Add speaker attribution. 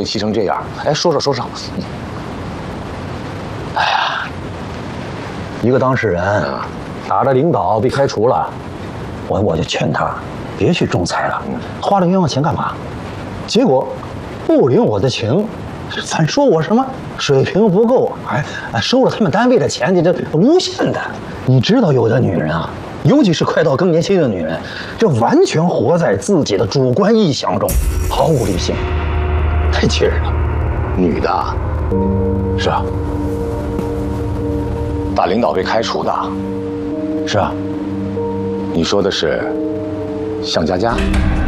Speaker 1: 令气成这样。哎，说说。
Speaker 2: 哎呀，一个当事人打着领导被开除了，我就劝他别去仲裁了，花这冤枉钱干嘛？结果不领我的情，反说我什么水平不够，收了他们单位的钱，你这诬陷的。你知道有的女人啊，尤其是快到更年期的女人，这完全活在自己的主观臆想中，毫无理性，太气人了。
Speaker 1: 女的，是啊，大领导被开除的，
Speaker 2: 是啊，
Speaker 1: 你说的是向佳佳？